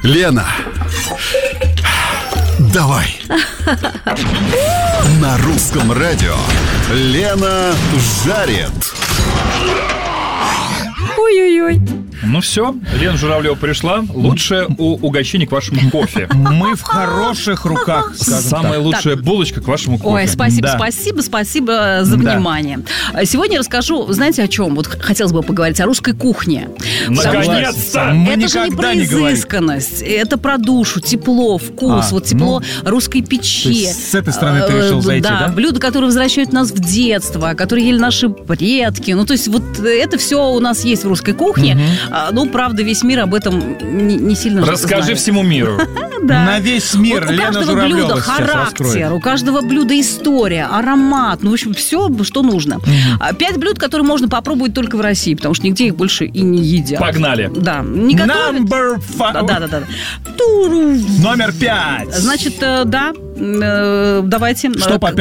Лена, давай. На русском радио Лена жарит. Ой-ой-ой. Ну все, Лена Журавлева пришла. Лучшее угощение к вашему кофе. Мы в хороших руках, скажем Самая так. лучшая булочка к вашему кофе. Ой, спасибо, Да. спасибо за внимание. Сегодня расскажу, знаете, о чем? Вот хотелось бы поговорить о русской кухне. Наконец-то! Мы Это же не никогда про не говорим. изысканность, это про душу, тепло, вкус, вот тепло русской печи. То есть с этой стороны ты решил зайти, да? блюда, которые возвращают нас в детство, которые ели наши предки. Ну, то есть вот это все у нас есть в русской кухне. Ну, правда, весь мир об этом не сильно Расскажи знает. всему миру. Да. На весь мир Вот у Лена каждого Журавлева блюда сейчас характер, раскроет. у каждого блюда история, аромат. Ну, в общем, все, что нужно. 5 блюд, которые можно попробовать только в России, потому что нигде их больше и не едят. Погнали. Да, не готовят. Number 5. Да. Номер 5. Значит, давайте. Что по